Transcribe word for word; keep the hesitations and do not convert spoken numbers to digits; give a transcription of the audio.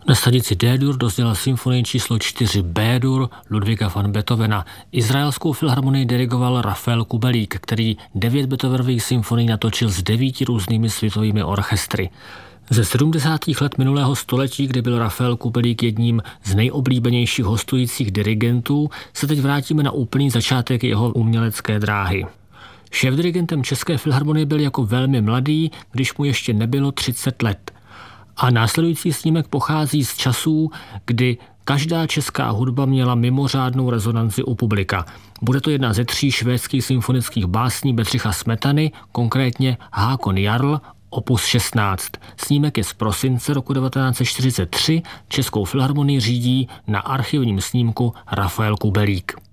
Na stanici D-dur dozněla symfonii číslo čtyři B-dur Ludwiga van Beethovena. Izraelskou filharmonii dirigoval Rafael Kubelík, který devět Beethovenových symfonií natočil s devíti různými světovými orchestry. Ze sedmdesátých let minulého století, kdy byl Rafael Kubelík jedním z nejoblíbenějších hostujících dirigentů, se teď vrátíme na úplný začátek jeho umělecké dráhy. Šéfdirigentem České filharmonie byl jako velmi mladý, když mu ještě nebylo třicet let. A následující snímek pochází z časů, kdy každá česká hudba měla mimořádnou rezonanci u publika. Bude to jedna ze tří švédských symfonických básní Bedřicha Smetany, konkrétně Hákon Jarl, opus šestnáct. Snímek je z prosince roku devatenáct set čtyřicet tři, Českou filharmonii řídí na archivním snímku Rafael Kubelík.